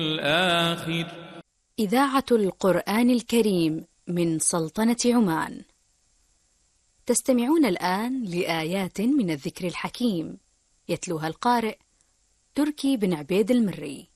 الآخر. إذاعة القرآن الكريم من سلطنة عمان. تستمعون الآن لآيات من الذكر الحكيم، يتلوها القارئ تركي بن عبيد المري.